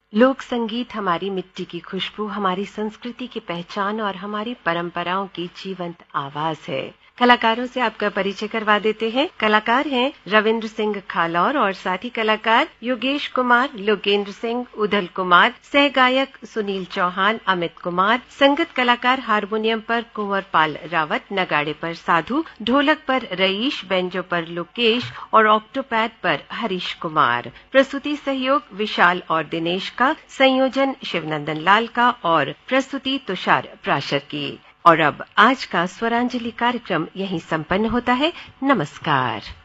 लोक संगीत हमारी मिट्टी की खुशबू, हमारी संस्कृति की पहचान और हमारी परंपराओं की जीवंत आवाज है। कलाकारों से आपका परिचय करवा देते हैं। कलाकार हैं रविंद्र सिंह खालौर और साथी कलाकार योगेश कुमार, लोकेंद्र सिंह, उदल कुमार, सह गायक सुनील चौहान, अमित कुमार, संगत कलाकार हारमोनियम पर कुंवर पाल रावत, नगाड़े पर साधु, ढोलक पर रईश, बेंजो पर लोकेश और ऑक्टोपैड पर हरीश कुमार। प्रस्तुति सहयोग विशाल और दिनेश का, संयोजन शिवनंदन लाल का और प्रस्तुति तुषार प्राशर की। और अब आज का स्वरांजलि कार्यक्रम यहीं संपन्न होता है। नमस्कार।